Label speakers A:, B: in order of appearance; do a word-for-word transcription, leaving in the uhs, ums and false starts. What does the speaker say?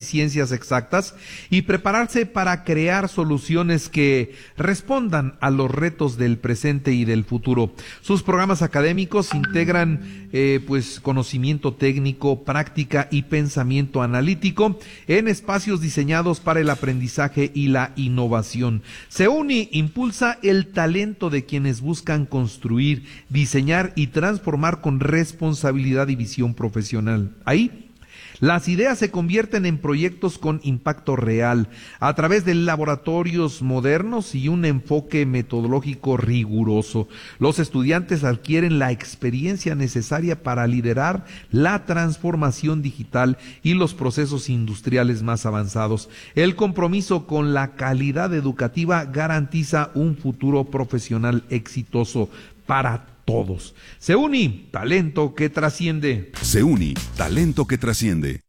A: ciencias exactas y prepararse para crear soluciones que respondan a los retos del presente y del futuro. Sus programas académicos integran eh, pues conocimiento técnico, práctica y pensamiento analítico en espacios diseñados para el aprendizaje y la innovación. CEUNI impulsa el talento de quienes buscan construir, diseñar y transformar con responsabilidad y visión profesional. Ahí, las ideas se convierten en proyectos con impacto real a través de laboratorios modernos y un enfoque metodológico riguroso. Los estudiantes adquieren la experiencia necesaria para liderar la transformación digital y los procesos industriales más avanzados. El compromiso con la calidad educativa garantiza un futuro profesional exitoso para todos. Todos. CEUNI, talento que trasciende.
B: CEUNI, talento que trasciende.